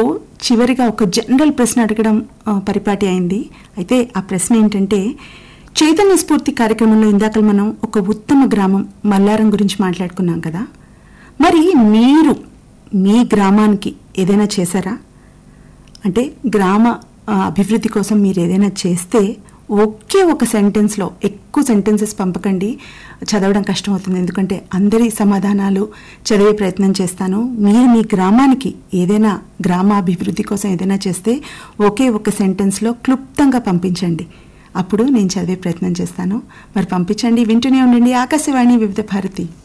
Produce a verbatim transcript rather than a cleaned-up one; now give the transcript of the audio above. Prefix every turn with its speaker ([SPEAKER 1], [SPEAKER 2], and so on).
[SPEAKER 1] మీకు చివరిగా ఒక జనరల్ ప్రశ్న అడగడం పరిపాటి అయింది. అయితే ఆ ప్రశ్న ఏంటంటే, చైతన్య స్ఫూర్తి కార్యక్రమంలో ఇందాక మనం ఒక ఉత్తమ గ్రామం మల్లారం గురించి మాట్లాడుకున్నాం కదా. మరి మీరు మీ గ్రామానికి ఏదైనా చేశారా? అంటే గ్రామ అభివృద్ధి కోసం మీరు ఏదైనా చేస్తే ఒకే ఒక సెంటెన్స్లో, ఎక్కువ సెంటెన్సెస్ పంపకండి, చదవడం కష్టం అవుతుంది. ఎందుకంటే అందరి సమాధానాలు చదివే ప్రయత్నం చేస్తాను. మీరు మీ గ్రామానికి ఏదైనా గ్రామాభివృద్ధి కోసం ఏదైనా చేస్తే ఒకే ఒక సెంటెన్స్లో క్లుప్తంగా పంపించండి. అప్పుడు నేను చదివే ప్రయత్నం చేస్తాను. మరి పంపించండి. వింటూనే ఉండండి ఆకాశవాణి వివిధ భారతి.